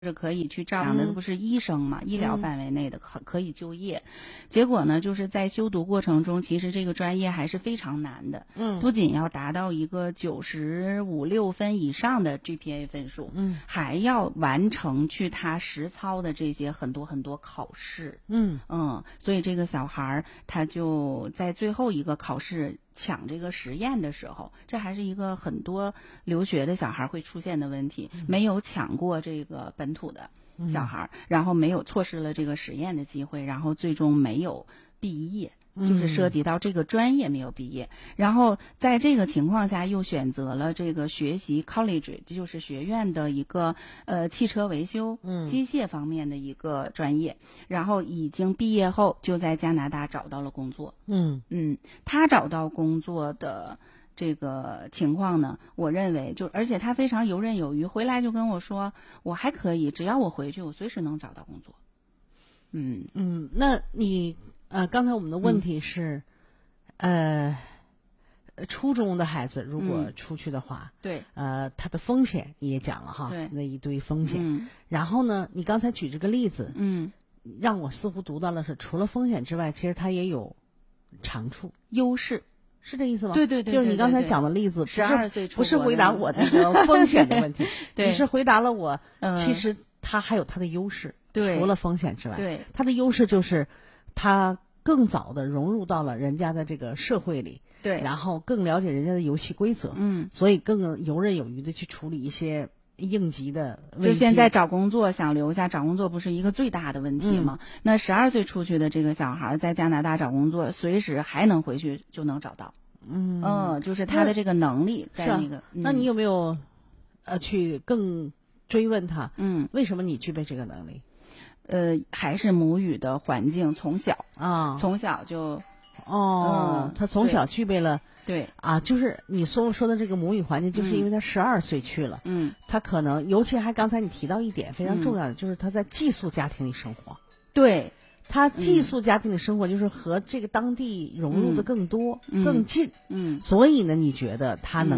是可以去找的，不是医生嘛，医疗范围内的可以就业。结果呢，就是在修读过程中，其实这个专业还是非常难的。不仅要达到一个95、6分以上的 GPA 分数，还要完成去他实操的这些很多考试。所以这个小孩他就在最后一个考试抢这个实验的时候，这还是一个很多留学的小孩会出现的问题，没有抢过这个本土的小孩，然后没有错失了这个实验的机会，然后最终没有毕业，就是涉及到这个专业没有毕业，然后在这个情况下又选择了这个学习 college， 就是学院的一个汽车维修机械方面的一个专业，然后已经毕业后就在加拿大找到了工作。他找到工作的这个情况呢，我认为而且他非常游刃有余，回来就跟我说我还可以，只要我回去我随时能找到工作。 那你刚才我们的问题是初中的孩子如果出去的话， 对， 他的风险你也讲了哈， 对， 那一堆风险。然后呢，你刚才举这个例子，让我似乎读到了是除了风险之外，其实它也有长处、 优势， 是这意思吗？ 对， 就是你刚才讲的例子 ，12岁不是回答我那个风险的问题， 对， 你是回答了我，其实它还有它的优势， 对， 除了风险之外， 对， 它的优势就是它更早的融入到了人家的这个社会里， 对， 然后更了解人家的游戏规则，所以更游刃有余的去处理一些应急的危机。 就现在找工作想留下，找工作不是一个最大的问题吗？那12岁出去的这个小孩在加拿大找工作，随时还能回去就能找到。就是他的这个能力在那个。 那你有没有去更追问他？为什么你具备这个能力？ 还是母语的环境，从小就他从小具备了。 对就是你说的这个母语环境，就是因为他12岁去了，他可能尤其还刚才你提到一点非常重要的，就是他在寄宿家庭里生活。 对， 他寄宿家庭里生活，就是和这个当地融入的更多、更近。所以呢，你觉得他能